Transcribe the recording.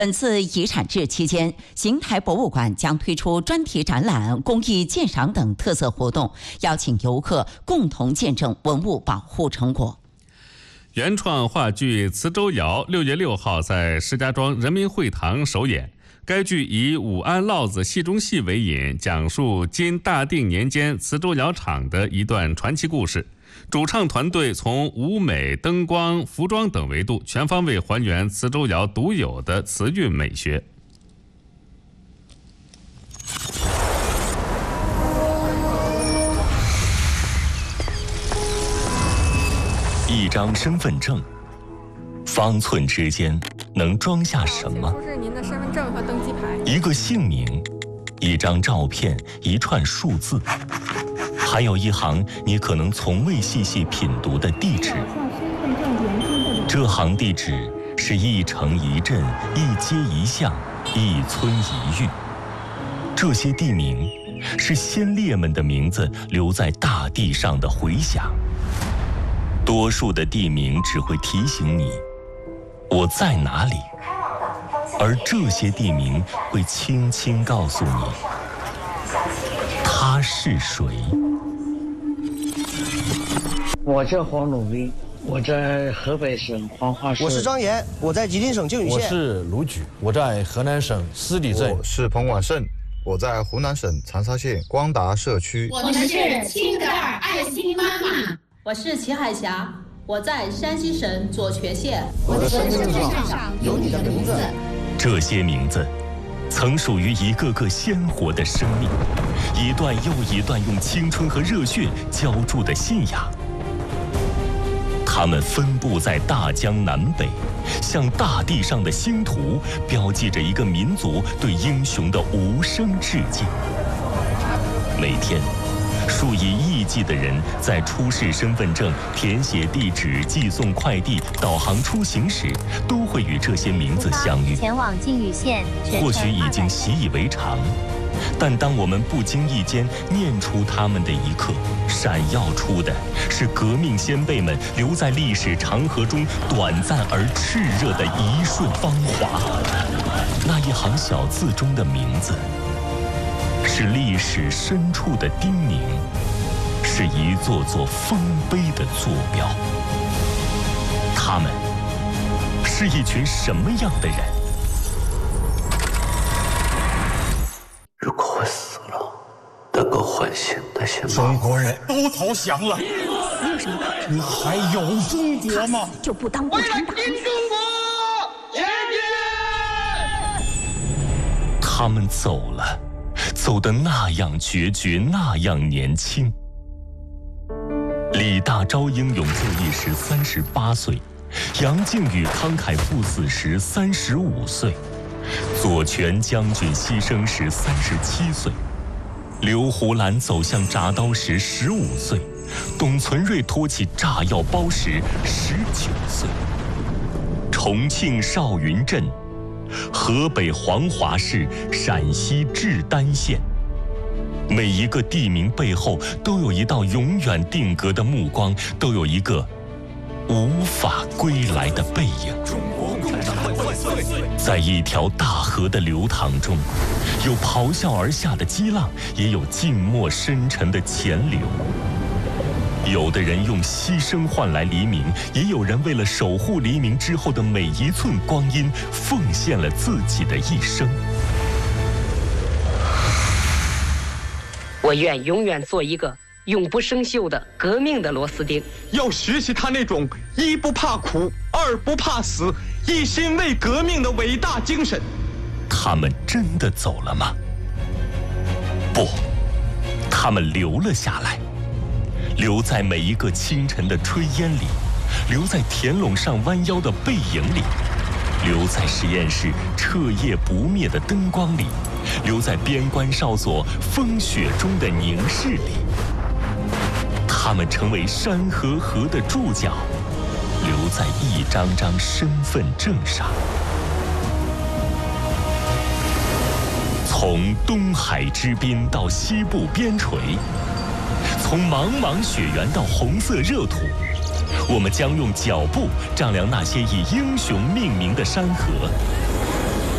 本次遗产日期间，邢台博物馆将推出专题展览、公益鉴赏等特色活动，邀请游客共同见证文物保护成果。 原创话剧《磁州谣》6月6号在石家庄人民会堂首演。该剧以武安烙子戏中戏为引，讲述今大定年间磁州窑厂的一段传奇故事。主唱团队从舞美、灯光、服装等维度全方位还原磁州窑独有的瓷韵美学。 一张身份证，方寸之间能装下什么？ 出示您的身份证和登记牌。 一个姓名，一张照片，一串数字，还有一行你可能从未细细品读的地址。这行地址是一城一镇、一街一巷、一村一域。这些地名是先烈们的名字留在大地上的回响。多数的地名只会提醒你我在哪里，而这些地名会轻轻告诉你他是谁。 我叫黄鲁斌，我在河北省黄花市。 我是张岩，我在吉林省靖宇县。 我是卢举，我在河南省司礼镇。 我是彭广胜，我在湖南省长沙县光达社区。 我们是亲格尔爱心妈妈。 我是齐海霞，我在山西省左权县。 我的身份证上有你的名字。 这些名字曾属于一个个鲜活的生命，一段又一段用青春和热血浇筑的信仰。它们分布在大江南北，像大地上的星图，标记着一个民族对英雄的无声致敬。每天数以亿计的人在出示身份证、填写地址、寄送快递、导航出行时，都会与这些名字相遇。 前往靖宇县， 或许已经习以为常，但当我们不经意间念出他们的一刻，闪耀出的是革命先辈们留在历史长河中短暂而炽热的一瞬芳华。那一行小字中的名字，是历史深处的叮咛，是一座座丰碑的坐标。他们是一群什么样的人？ 如果我死了，能够唤醒那些中国人都投降了， 你有什么可耻？ 你还有中国吗？ 就不当共产党。 为了新中国，前进！ 他们走了，走得那样决绝，那样年轻。李大钊英勇就义时38岁，杨靖宇慷慨赴死时35岁，左权将军牺牲时37岁，刘胡兰走向铡刀时15岁，董存瑞托起炸药包时19岁。重庆邵云镇，河北黄华市，陕西志丹县，每一个地名背后都有一道永远定格的目光，都有一个无法归来的背影。在一条大河的流淌中，有咆哮而下的激浪，也有静默深沉的潜流。有的人用牺牲换来黎明，也有人为了守护黎明之后的每一寸光阴，奉献了自己的一生。 我愿永远做一个永不生锈的革命的螺丝钉。 要学习他那种一不怕苦，二不怕死，一心为革命的伟大精神。 他们真的走了吗？不，他们留了下来，留在每一个清晨的炊烟里，留在田垄上弯腰的背影里，留在实验室彻夜不灭的灯光里，留在边关哨所风雪中的凝视里。他们成为山和河的注脚，留在一张张身份证上。从东海之滨到西部边陲，从茫茫雪原到红色热土，我们将用脚步丈量那些以英雄命名的山河，